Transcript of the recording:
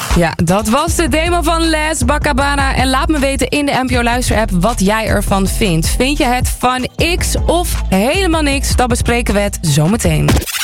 Ja, dat was de demo van Les Bacabana. En laat me weten in de NPO Luister-app wat jij ervan vindt. Vind je het van X of helemaal niks? Dan bespreken we het zometeen.